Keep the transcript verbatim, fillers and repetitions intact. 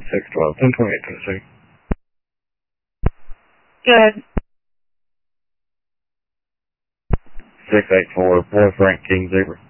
six twelve, ten twenty-eight, Tennessee. Good. six eight four, Boy Frank King Zebra.